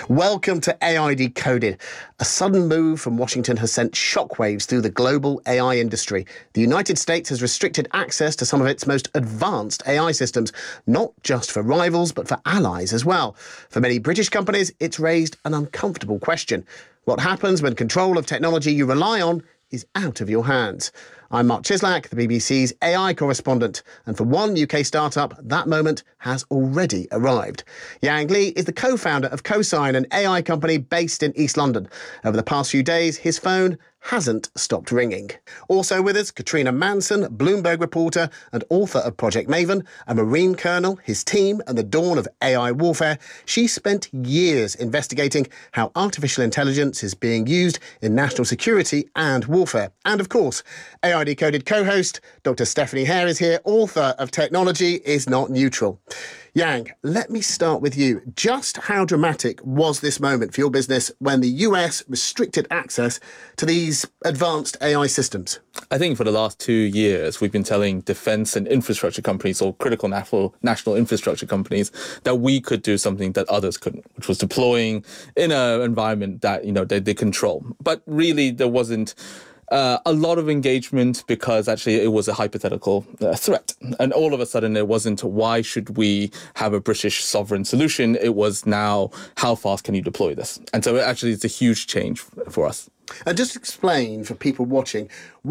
Welcome to AI Decoded. A sudden move from Washington has sent shockwaves through the global AI industry. The United States has restricted access to some of its most advanced AI systems, not just for rivals, but for allies as well. For many British companies, it's raised an uncomfortable question. What happens when control of technology you rely on is out of your hands? I'm Mark Chislak, the BBC's AI correspondent, and for one UK startup, that moment has already arrived. Yang Li is the co-founder of Cosign, an AI company based in East London. Over the past few days, his phone hasn't stopped ringing. Also with us, Katrina Manson, Bloomberg reporter and author of Project Maven, a Marine colonel, his team and the dawn of AI warfare. She spent years investigating how artificial intelligence is being used in national security and warfare. And of course, AI Decoded co-host Dr. Stephanie Hare is here, author of Technology is Not Neutral. Yang, let me start with you. Just how dramatic was this moment for your business when the US restricted access to these advanced AI systems? I think for the last 2 years, we've been telling defense and infrastructure companies, or critical national infrastructure companies, that we could do something that others couldn't, which was deploying in an environment that, they control. But really, there wasn't a lot of engagement because actually it was a hypothetical threat. And all of a sudden it wasn't why should we have a British sovereign solution? It was now how fast can you deploy this? And so actually it's a huge change for us. And just explain for people watching,